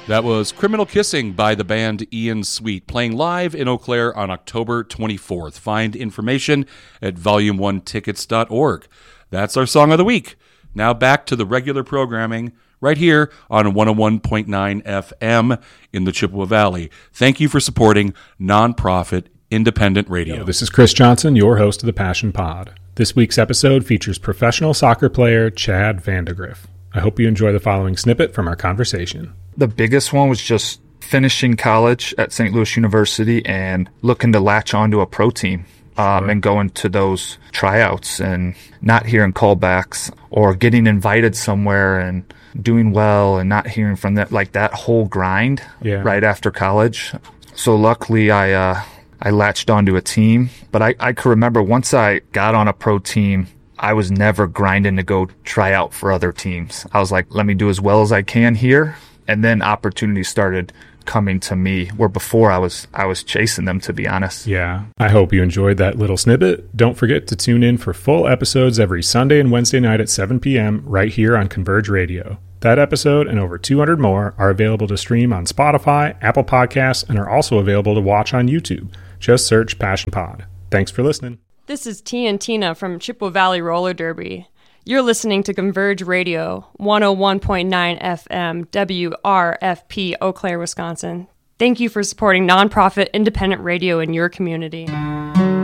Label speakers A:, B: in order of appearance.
A: That was Criminal Kissing by the band Ian Sweet, playing live in Eau Claire on October 24th. Find information at volume1tickets.org. That's our song of the week. Now back to the regular programming right here on 101.9 FM in the Chippewa Valley. Thank you for supporting nonprofit independent radio.
B: This is Chris Johnson, your host of the Passion Pod. This week's episode features professional soccer player Chad Vandegrift. I hope you enjoy the following snippet from our conversation.
C: The biggest one was just finishing college at St. Louis University and looking to latch onto a pro team. And going to those tryouts and not hearing callbacks or getting invited somewhere and doing well and not hearing from that, like that whole grind right after college. So luckily I latched onto a team, but I could remember once I got on a pro team, I was never grinding to go try out for other teams. I was like, let me do as well as I can here. And then opportunities started coming to me, where before I was chasing them, to be honest.
B: Yeah. I hope you enjoyed that little snippet. Don't forget to tune in for full episodes every Sunday and Wednesday night at 7 p.m. right here on Converge Radio. That episode and over 200 more are available to stream on Spotify, Apple Podcasts, and are also available to watch on YouTube. Just search Passion Pod. Thanks for listening.
D: This is T and Tina from Chippewa Valley Roller Derby. You're listening to Converge Radio, 101.9 FM, WRFP, Eau Claire, Wisconsin. Thank you for supporting nonprofit independent radio in your community.